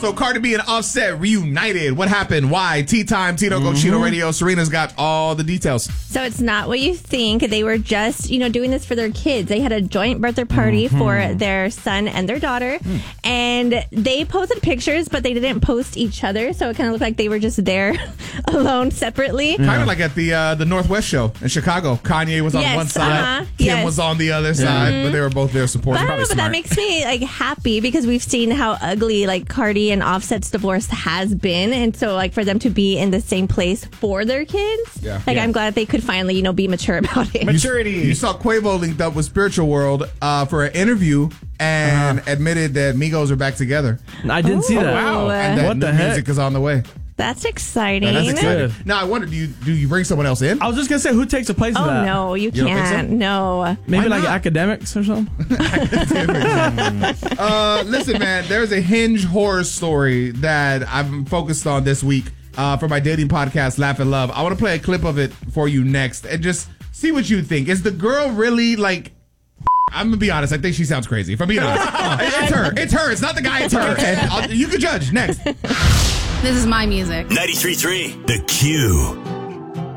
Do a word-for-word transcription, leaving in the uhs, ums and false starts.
So Cardi B and Offset reunited. What happened? Why? Tea Time, Tito mm-hmm. Go Cheeto Radio. Serena's got all the details. So it's not what you think. They were just, you know, doing this for their kids. They had a joint birthday party mm-hmm. for their son and their daughter. Mm. And they posted pictures, but they didn't post each other. So it kind of looked like they were just there alone separately. Yeah. Kind of like at the uh, the Northwest show in Chicago. Kanye was on yes, one side. Uh-huh. Kim yes. was on the other yeah. side. Mm-hmm. But they were both there supporting. But, I don't know, but that makes me like happy because we've seen how ugly like Cardi and Offset's divorce has been. And so like for them to be in the same place for their kids, yeah. like yeah. I'm glad they could finally, you know, be mature about it. Maturity. You, you saw Quavo linked up with Spiritual World uh, for an interview and uh-huh. admitted that Migos are back together. I didn't oh, see that. Wow. And that what the new heck? music is on the way. That's exciting. That's exciting. Now, I wonder, do you do you bring someone else in? I was just going to say, who takes the place oh, of that? Oh, no, you, you can't. So? No. Maybe like academics or something? uh, listen, man, there's a Hinge horror story that I'm focused on this week uh, for my dating podcast, Laugh and Love. I want to play a clip of it for you next and just see what you think. Is the girl really like... I'm going to be honest. I think she sounds crazy. If I'm being honest. It's her. It's her. It's not the guy. It's her. Okay? I'll, you can judge. Next. This is my music. ninety-three point three The Q.